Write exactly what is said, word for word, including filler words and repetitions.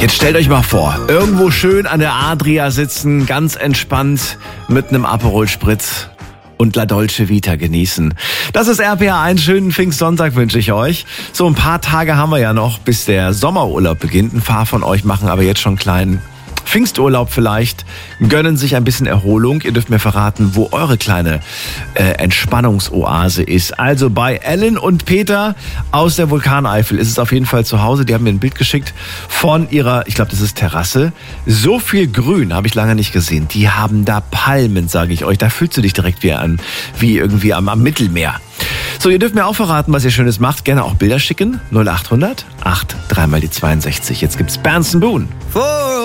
Jetzt stellt euch mal vor, irgendwo schön an der Adria sitzen, ganz entspannt mit einem Aperol Spritz und La Dolce Vita genießen. Das ist R P R eins. Schönen Pfingstsonntag wünsche ich euch. So ein paar Tage haben wir ja noch, bis der Sommerurlaub beginnt. Ein paar von euch machen aber jetzt schon einen kleinen Pfingsturlaub vielleicht, gönnen sich ein bisschen Erholung. Ihr dürft mir verraten, wo eure kleine äh, Entspannungsoase ist. Also bei Ellen und Peter aus der Vulkaneifel ist es auf jeden Fall zu Hause. Die haben mir ein Bild geschickt von ihrer, ich glaube, das ist Terrasse. So viel Grün habe ich lange nicht gesehen. Die haben da Palmen, sage ich euch. Da fühlst du dich direkt wie, an, wie irgendwie am, am Mittelmeer. So, ihr dürft mir auch verraten, was ihr Schönes macht. Gerne auch Bilder schicken. null acht hundert acht drei mal die zweiundsechzig. Jetzt gibt's Berndsen Boon.